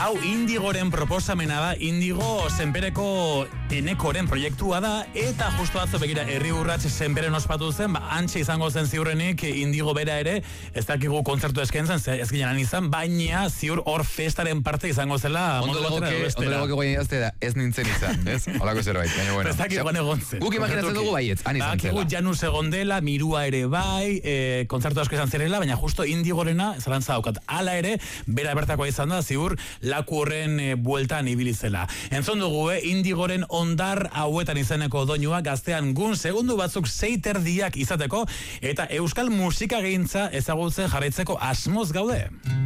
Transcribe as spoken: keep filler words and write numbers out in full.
Hau Indigoren proposamena da, Indigo Senpereko Enekoren proiektua da, eta justu atzo begira herri urrats Senperen ospatu zen, ba, antxe izango zen ziurrenik Indigo bera ere, ez dakigu kontzertu eskentzen, ez ginen izan, baina ziur hor festaren parte izango zela. Ondo legoke goien idazte da, ez nintzen izan, ez? Olako zerbait, baina bueno. Ez dakigu egon zen. Guk imaginatzen dugu baietz, han izan zela. Dakigu Janus egon dela, Mirua ere bai, e, kontzertu asko izan zirela, baina justo Indigorena zalantza daukat. Hala ere, bera bertakoa izan da, ziur, laku horren e, bueltan ibilizela. Entzon dugu, eh, Indigoren ondar hauetan izeneko doinua gaztean gun segundu batzuk seiterdiak izateko, eta euskal musika gehintza ezagutzen jarraitzeko asmoz gaude.